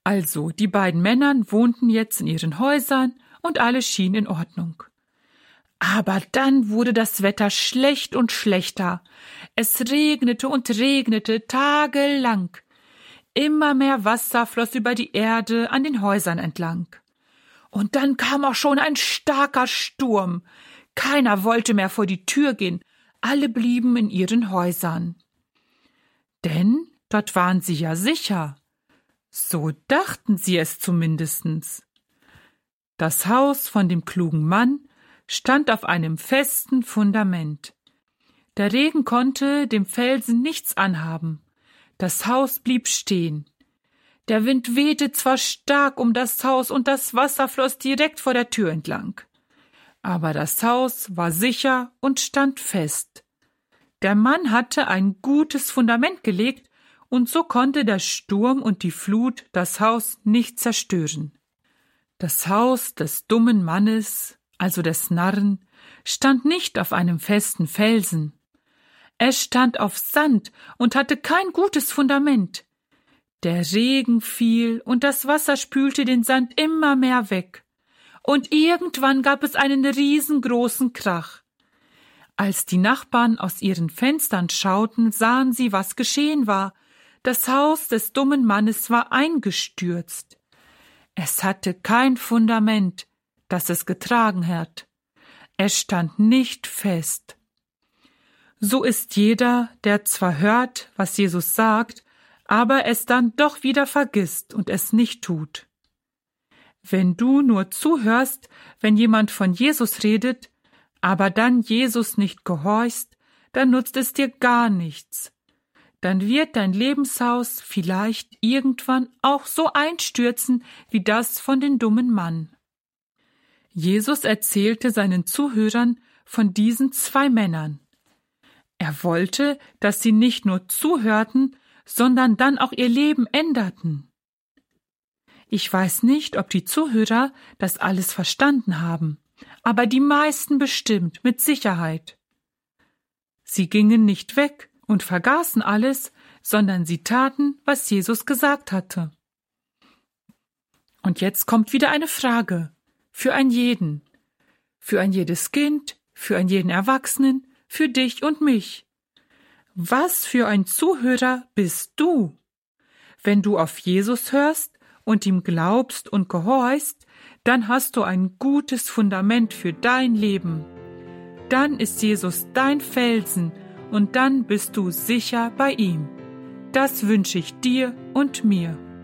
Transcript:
Also, die beiden Männer wohnten jetzt in ihren Häusern und alles schien in Ordnung. Aber dann wurde das Wetter schlecht und schlechter. Es regnete und regnete tagelang. Immer mehr Wasser floss über die Erde an den Häusern entlang. Und dann kam auch schon ein starker Sturm. Keiner wollte mehr vor die Tür gehen. Alle blieben in ihren Häusern. Denn dort waren sie ja sicher. So dachten sie es zumindest. Das Haus von dem klugen Mann stand auf einem festen Fundament. Der Regen konnte dem Felsen nichts anhaben. Das Haus blieb stehen. Der Wind wehte zwar stark um das Haus und das Wasser floss direkt vor der Tür entlang. Aber das Haus war sicher und stand fest. Der Mann hatte ein gutes Fundament gelegt und so konnte der Sturm und die Flut das Haus nicht zerstören. Das Haus des dummen Mannes, also des Narren, stand nicht auf einem festen Felsen. Es stand auf Sand und hatte kein gutes Fundament. Der Regen fiel und das Wasser spülte den Sand immer mehr weg. Und irgendwann gab es einen riesengroßen Krach. Als die Nachbarn aus ihren Fenstern schauten, sahen sie, was geschehen war. Das Haus des dummen Mannes war eingestürzt. Es hatte kein Fundament, das es getragen hat. Es stand nicht fest. So ist jeder, der zwar hört, was Jesus sagt, aber es dann doch wieder vergisst und es nicht tut. Wenn du nur zuhörst, wenn jemand von Jesus redet, aber dann Jesus nicht gehorchst, dann nutzt es dir gar nichts. Dann wird dein Lebenshaus vielleicht irgendwann auch so einstürzen wie das von dem dummen Mann. Jesus erzählte seinen Zuhörern von diesen zwei Männern. Er wollte, dass sie nicht nur zuhörten, sondern dann auch ihr Leben änderten. Ich weiß nicht, ob die Zuhörer das alles verstanden haben, aber die meisten bestimmt, mit Sicherheit. Sie gingen nicht weg und vergaßen alles, sondern sie taten, was Jesus gesagt hatte. Und jetzt kommt wieder eine Frage, für einen jeden, für ein jedes Kind, für einen jeden Erwachsenen, für dich und mich. Was für ein Zuhörer bist du? Wenn du auf Jesus hörst und ihm glaubst und gehorchst, dann hast du ein gutes Fundament für dein Leben. Dann ist Jesus dein Felsen und dann bist du sicher bei ihm. Das wünsche ich dir und mir.